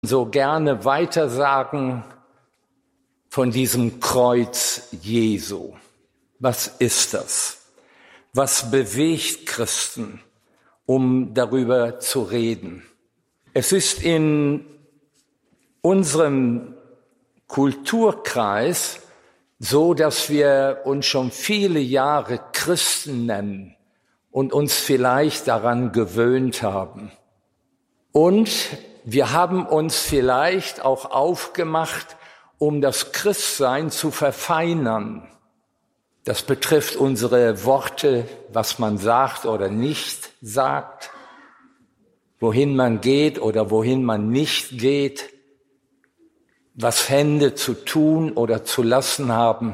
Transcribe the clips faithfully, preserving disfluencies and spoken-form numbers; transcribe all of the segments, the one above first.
so gerne weitersagen von diesem Kreuz Jesu. Was ist das? Was bewegt Christen, um darüber zu reden? Es ist in unserem Kulturkreis so, dass wir uns schon viele Jahre Christen nennen und uns vielleicht daran gewöhnt haben. Und wir haben uns vielleicht auch aufgemacht, um das Christsein zu verfeinern. Das betrifft unsere Worte, was man sagt oder nicht sagt, wohin man geht oder wohin man nicht geht, was Hände zu tun oder zu lassen haben.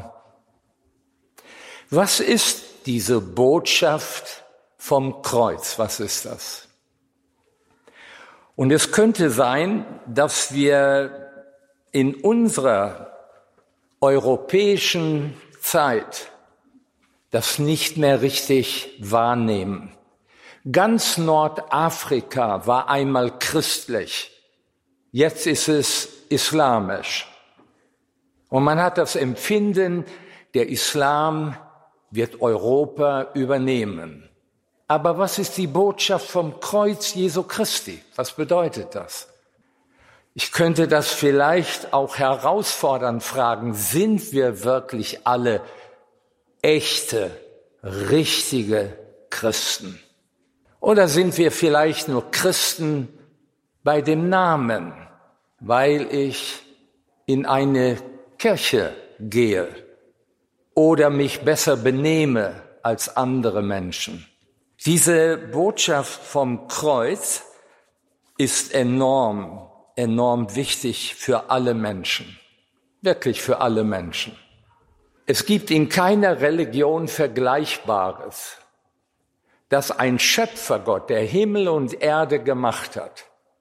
Was ist diese Botschaft vom Kreuz? Was ist das? Und es könnte sein, dass wir in unserer europäischen Zeit das nicht mehr richtig wahrnehmen. Ganz Nordafrika war einmal christlich, jetzt ist es islamisch. Und man hat das Empfinden, der Islam wird Europa übernehmen. Aber was ist die Botschaft vom Kreuz Jesu Christi? Was bedeutet das? Ich könnte das vielleicht auch herausfordernd fragen, sind wir wirklich alle echte, richtige Christen? Oder sind wir vielleicht nur Christen bei dem Namen, weil ich in eine Kirche gehe oder mich besser benehme als andere Menschen? Diese Botschaft vom Kreuz ist enorm, enorm wichtig für alle Menschen, wirklich für alle Menschen. Es gibt in keiner Religion Vergleichbares, dass ein Schöpfergott, der Himmel und Erde gemacht hat,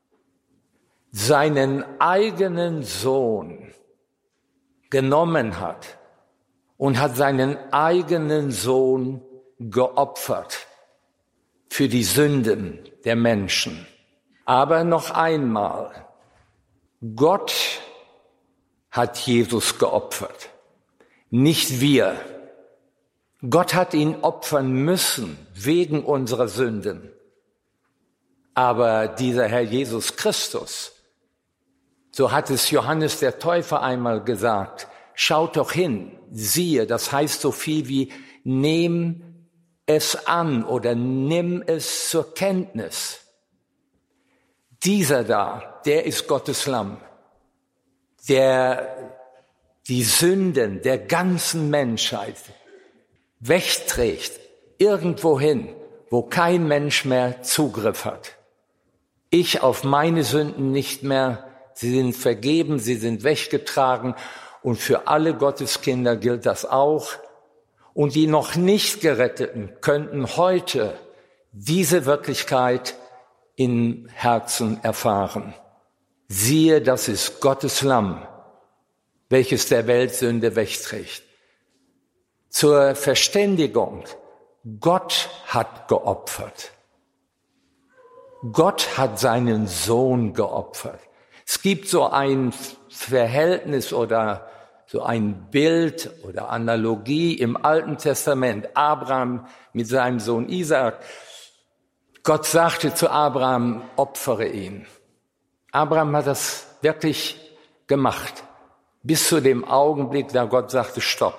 seinen eigenen Sohn genommen hat und hat seinen eigenen Sohn geopfert für die Sünden der Menschen. Aber noch einmal, Gott hat Jesus geopfert, nicht wir. Gott hat ihn opfern müssen wegen unserer Sünden. Aber dieser Herr Jesus Christus, so hat es Johannes der Täufer einmal gesagt, schaut doch hin, siehe, das heißt so viel wie nehm es an oder nimm es zur Kenntnis. Dieser da, der ist Gottes Lamm, der die Sünden der ganzen Menschheit wegträgt, irgendwohin, wo kein Mensch mehr Zugriff hat. Ich auf meine Sünden nicht mehr, sie sind vergeben, sie sind weggetragen und für alle Gotteskinder gilt das auch. Und die noch nicht Geretteten könnten heute diese Wirklichkeit im Herzen erfahren. Siehe, das ist Gottes Lamm, welches der Welt Sünde wegträgt. Zur Verständigung, Gott hat geopfert. Gott hat seinen Sohn geopfert. Es gibt so ein Verhältnis oder so ein Bild oder Analogie im Alten Testament. Abraham mit seinem Sohn Isaak. Gott sagte zu Abraham, opfere ihn. Abraham hat das wirklich gemacht. Bis zu dem Augenblick, da Gott sagte, stopp.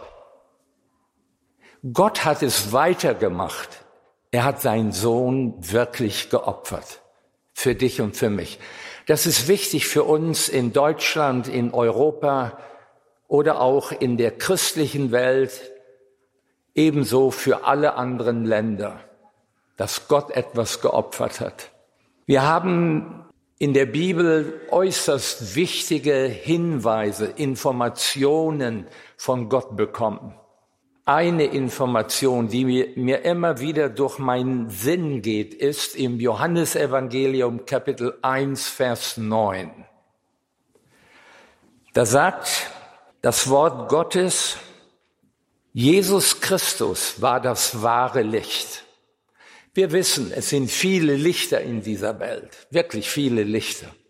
Gott hat es weitergemacht. Er hat seinen Sohn wirklich geopfert. Für dich und für mich. Das ist wichtig für uns in Deutschland, in Europa oder auch in der christlichen Welt, ebenso für alle anderen Länder, dass Gott etwas geopfert hat. Wir haben in der Bibel äußerst wichtige Hinweise, Informationen von Gott bekommen. Eine Information, die mir, mir immer wieder durch meinen Sinn geht, ist im Johannesevangelium Kapitel eins, Vers neun. Da sagt das Wort Gottes, Jesus Christus war das wahre Licht. Wir wissen, es sind viele Lichter in dieser Welt, wirklich viele Lichter.